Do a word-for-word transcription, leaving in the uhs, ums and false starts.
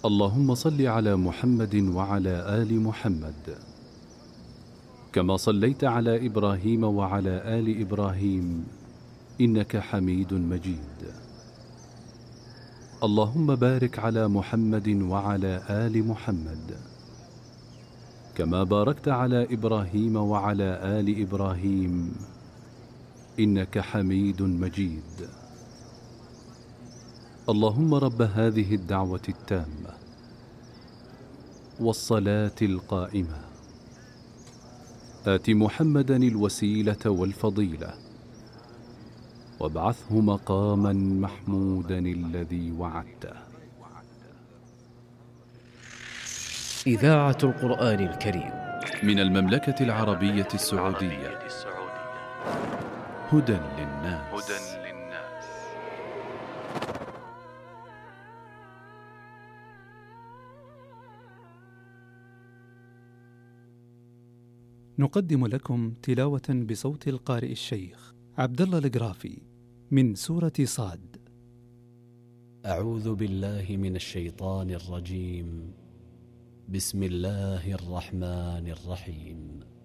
اللهم صل على محمد وعلى آل محمد كما صليت على إبراهيم وعلى آل إبراهيم إنك حميد مجيد. اللهم بارك على محمد وعلى آل محمد كما باركت على إبراهيم وعلى آل إبراهيم إنك حميد مجيد. اللهم رب هذه الدعوة التامة والصلاة القائمة آت محمدا الوسيلة والفضيلة وابعثه مقاما محمودا الذي وعدته. إذاعة القرآن الكريم من المملكة العربية السعودية. هدى للناس. نقدم لكم تلاوة بصوت القارئ الشيخ عبد الله القرافي من سورة صاد. أعوذ بالله من الشيطان الرجيم. بسم الله الرحمن الرحيم.